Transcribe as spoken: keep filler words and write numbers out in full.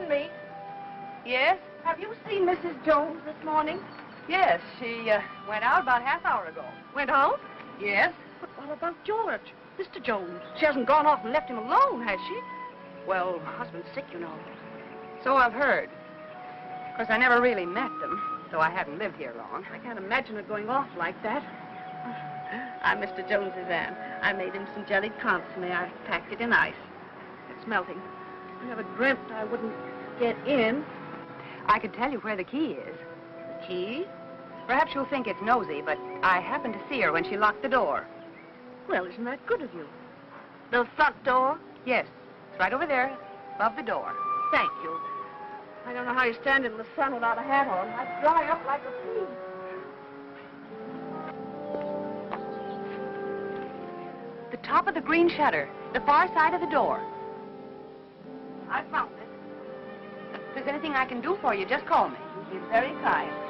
and me. Yes? Have you seen Missus Jones this morning? Yes, she uh, went out about half hour ago. Went out? Yes? But what about George? Mister Jones. She hasn't gone off and left him alone, has she? Well, her husband's sick, you know. So I've heard. Of course, I never really met them, though I haven't lived here long. I can't imagine her going off like that. I'm Mister Jones's aunt. I made him some jellied consomme. I packed it in ice. It's melting. I never dreamt I wouldn't get in. I could tell you where the key is. The key? Perhaps you'll think it's nosy, but I happened to see her when she locked the door. Well, isn't that good of you? The front door? Yes, it's right over there, above the door. Thank you. I don't know how you stand in the sun without a hat on. I'd dry up like a pea. The top of the green shutter, the far side of the door. I found it. If there's anything I can do for you, just call me. You're very kind.